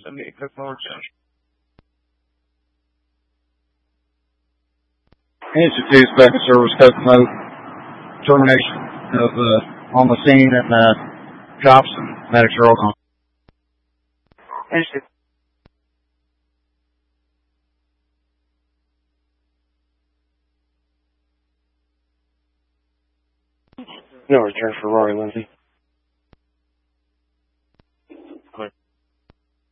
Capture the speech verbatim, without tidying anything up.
seventy-eight fifth floor, Judge. Institute Special Service Code Note termination of uh, on the scene and uh, cops and medics are all gone. Institute. No return for Rory Lindsay.